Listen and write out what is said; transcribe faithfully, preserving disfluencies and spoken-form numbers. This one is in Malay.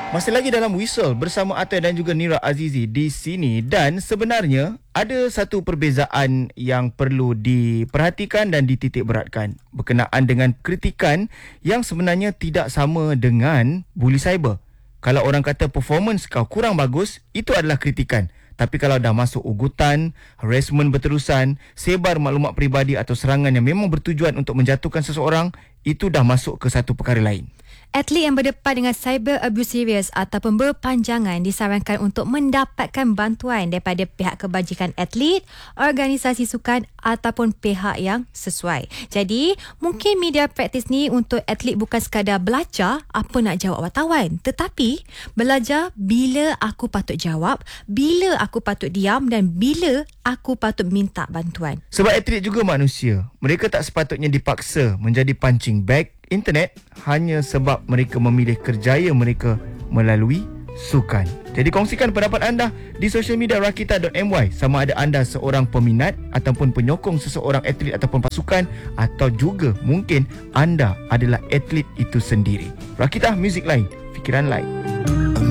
Masih lagi dalam Whistle bersama Atai dan juga Nira Azizi di sini. Dan sebenarnya ada satu perbezaan yang perlu diperhatikan dan dititik beratkan berkenaan dengan kritikan yang sebenarnya tidak sama dengan bully cyber. Kalau orang kata performance kau kurang bagus, itu adalah kritikan. Tapi kalau dah masuk ugutan, harassment berterusan, sebar maklumat peribadi atau serangan yang memang bertujuan untuk menjatuhkan seseorang, itu dah masuk ke satu perkara lain. Atlet yang berdepan dengan cyber abuse serius ataupun berpanjangan disarankan untuk mendapatkan bantuan daripada pihak kebajikan atlet, organisasi sukan ataupun pihak yang sesuai. Jadi, mungkin media praktis ni untuk atlet bukan sekadar belajar apa nak jawab wartawan, tetapi belajar bila aku patut jawab, bila aku patut diam dan bila aku patut minta bantuan. Sebab atlet juga manusia. Mereka tak sepatutnya dipaksa menjadi punching bag internet hanya sebab mereka memilih kerjaya mereka melalui sukan. Jadi kongsikan pendapat anda di social media rakita dot my. Sama ada anda seorang peminat ataupun penyokong seseorang atlet ataupun pasukan, atau juga mungkin anda adalah atlet itu sendiri. Rakita, muzik lain, fikiran lain.